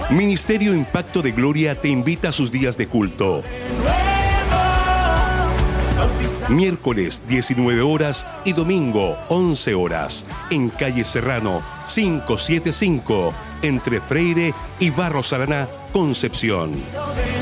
Ministerio Impacto de Gloria te invita a sus días de culto. Miércoles 19 horas y domingo 11 horas en calle Serrano 575 entre Freire y Barros Araná, Concepción.